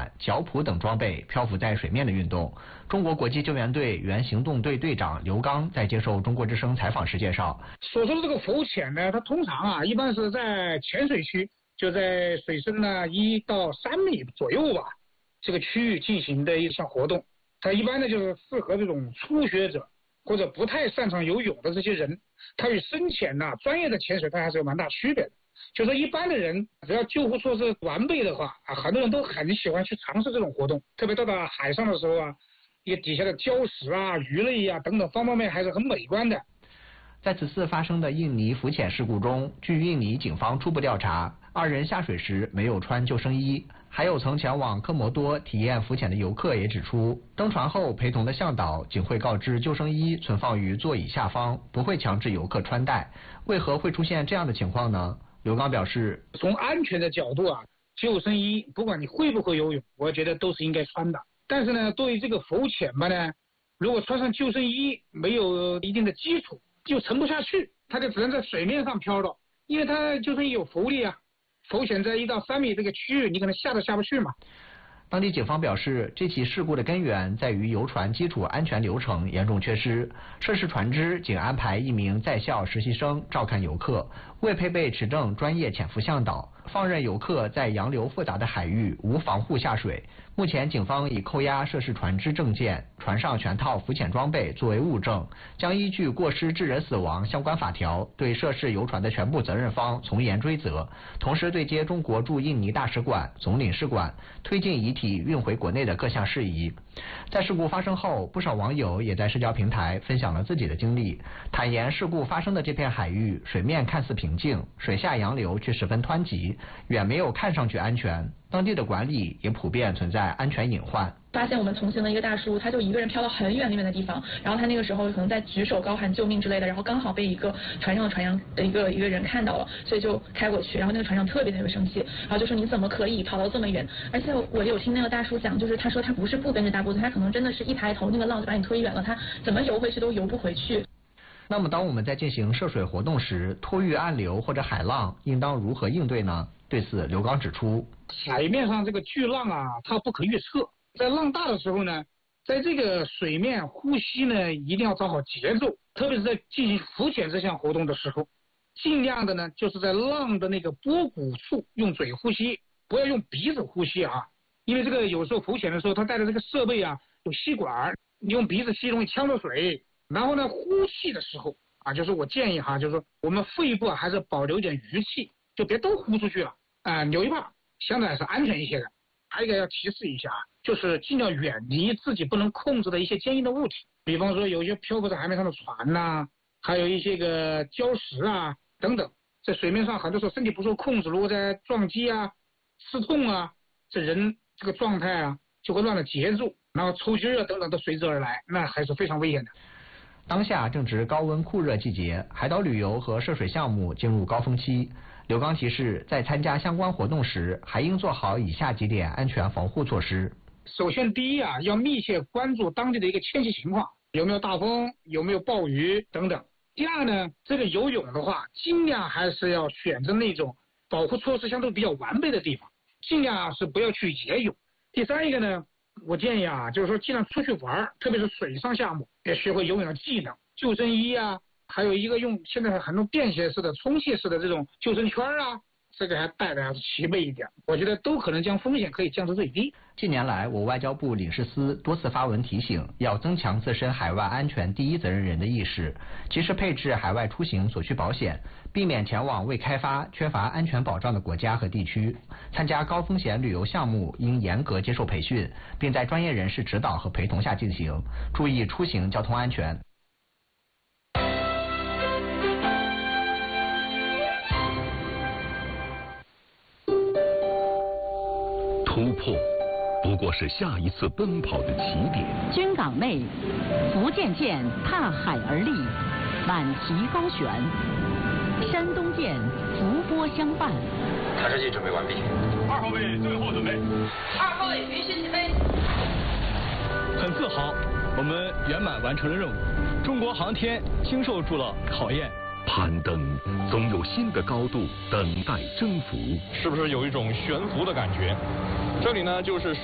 伞、脚蹼等装备漂浮在水面的运动。中国国际救援队原行动队队长刘刚在接受中国之声采访时介绍， 所说的这个浮潜呢，它通常一般是在浅水区，就在水深呢1到3米左右吧，这个区域进行的一项活动。它一般呢就是适合这种初学者或者不太擅长游泳的这些人，它与深潜专业的潜水它还是有蛮大区别的。就是一般的人，只要救护措施完备的话很多人都很喜欢去尝试这种活动。特别到达海上的时候一个底下的礁石鱼类等等方方面面还是很美观的。 在此次发生的印尼浮潜事故中，据印尼警方初步调查，2人下水时没有穿救生衣。还有曾前往科摩多体验浮潜的游客也指出，登船后陪同的向导仅会告知救生衣存放于座椅下方，不会强制游客穿戴。为何会出现这样的情况呢？刘刚表示， 从安全的角度救生衣不管你会不会游泳，我觉得都是应该穿的。但是呢，对于这个浮潜呢，如果穿上救生衣没有一定的基础，就沉不下去，它就只能在水面上飘着，因为它救生衣有浮力浮潜在1到3米这个区域，你可能下都下不去嘛。 当地警方表示，这起事故的根源在于游船基础安全流程严重缺失，涉事船只仅安排1名在校实习生照看游客，未配备持证专业潜伏向导，放任游客在洋流复杂的海域无防护下水。目前警方已扣押涉事船只证件、船上全套浮潜装备作为物证，将依据过失致人死亡相关法条对涉事游船的全部责任方从严追责，同时对接中国驻印尼大使馆、总领事馆，推进遗体运回国内的各项事宜。在事故发生后，不少网友也在社交平台分享了自己的经历，坦言事故发生的这片海域水面看似平静，水下洋流却十分湍急，远没有看上去安全。当地的管理也普遍存在安全隐患。 发现我们同行的一个大叔，他就一个人飘到很远很远的地方，然后他那个时候可能在举手高喊救命之类的，然后刚好被一个船上的船员的一个人看到了，所以就开过去，然后那个船长特别生气，然后就说你怎么可以跑到这么远？而且我有听那个大叔讲，就是他说他不是不跟着大部队，他可能真的是一抬头那个浪就把你推远了，他怎么游回去都游不回去。 那么当我们在进行涉水活动时，托遇暗流或者海浪，应当如何应对呢？对此，刘刚指出， 海面上这个巨浪它不可预测，在浪大的时候呢，在这个水面呼吸呢，一定要找好节奏，特别是在进行浮潜这项活动的时候，尽量的呢，就是在浪的那个波谷处用嘴呼吸，不要用鼻子呼吸因为这个有时候浮潜的时候，它带的这个设备有吸管，你用鼻子吸容易呛着水。然后呢，呼气的时候就是我建议就是说我们肺部还是保留一点余气，就别都呼出去了留一半，相对还是安全一些的。还有一个要提示一下就是尽量远离自己不能控制的一些坚硬的物体，比方说有一些漂浮在海面上的船还有一些个礁石等等，在水面上很多时候身体不受控制，如果在撞击刺痛这人这个状态就会乱了节奏，然后抽筋等等都随之而来，那还是非常危险的。 当下正值高温酷热季节，海岛旅游和涉水项目进入高峰期。刘刚提示，在参加相关活动时，还应做好以下几点安全防护措施。 首先，第一要密切关注当地的一个天气情况，有没有大风，有没有暴雨等等。第二呢，这个游泳的话，尽量还是要选择那种保护措施相对比较完备的地方，尽量是不要去野泳。第三一个呢，我建议就是说尽量出去玩，特别是水上项目，也学会游泳的技能，救生衣还有一个用现在很多便携式的、充气式的这种救生圈这个还带的还是齐备一点，我觉得都可能将风险可以降至最低。 近年来，我外交部领事司多次发文提醒，要增强自身海外安全第一责任人的意识，及时配置海外出行所需保险，避免前往未开发、缺乏安全保障的国家和地区。参加高风险旅游项目应严格接受培训，并在专业人士指导和陪同下进行，注意出行交通安全。 突破不过是下一次奔跑的起点。 军港内，福建舰踏海而立，满旗高悬；山东舰伏波相伴。 探视器准备完毕。 2号位最后准备。 2号位允许起飞。 很自豪，我们圆满完成了任务，中国航天经受住了考验。 攀登总有新的高度等待征服， 是不是有一种悬浮的感觉？这里呢就是